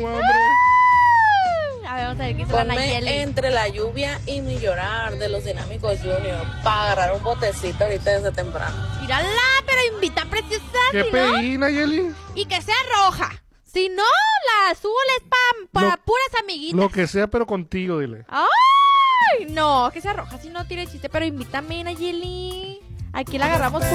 hombre. A ver, vamos a ver qué hizo la Ponme Nayeli. Entre la lluvia y mi llorar de los Dinámicos Junior para agarrar un botecito ahorita desde temprano. Mírala, pero invita preciosa, ¿Qué si no, pedí, Nayeli? y que sea roja. Si no, la azul es para Lo- puras amiguitas. Lo que sea, pero contigo, dile. Ay, no, que sea roja, si no tiene chiste, pero invítame, Nayeli. Aquí la agarramos